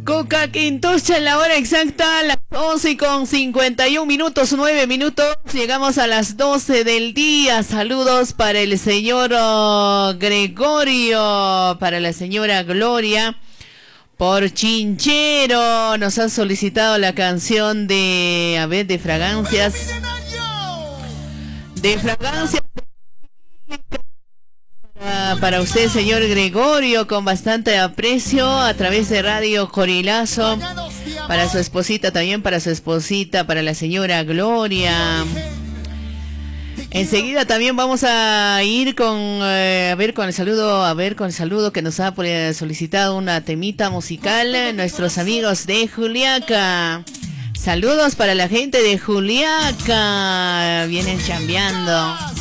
Coca Quintocha en la hora exacta, las 11:51, 9 minutos. Llegamos a las 12 del día. Saludos para el señor Gregorio, para la señora Gloria. Por Chinchero nos han solicitado la canción de Fragancias. De Fragancias. Para usted, señor Gregorio, con bastante aprecio a través de Radio Corilazo. Para su esposita también, para su esposita, para la señora Gloria. Enseguida también vamos a ir con con el saludo que nos ha solicitado una temita musical nuestros amigos de Juliaca. Saludos para la gente de Juliaca, vienen chambeando.